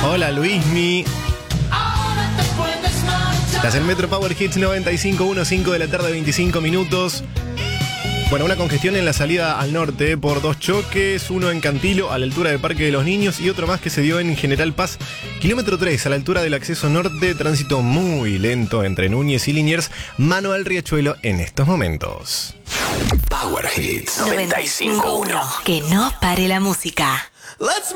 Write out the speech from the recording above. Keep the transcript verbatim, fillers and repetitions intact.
Hola, Luismi. Estás en Metro Power Hits noventa y cinco punto uno, cinco de la tarde, veinticinco minutos. Bueno, una congestión en la salida al norte por dos choques, uno en Cantilo a la altura del Parque de los Niños y otro más que se dio en General Paz, kilómetro tres a la altura del acceso norte, tránsito muy lento entre Núñez y Liniers, mano al riachuelo en estos momentos. Power Hits noventa y cinco punto uno. Que no pare la música. Let's